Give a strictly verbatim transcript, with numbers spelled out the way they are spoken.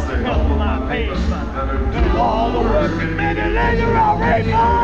Fill my paper. All the working men and ladies are reapers.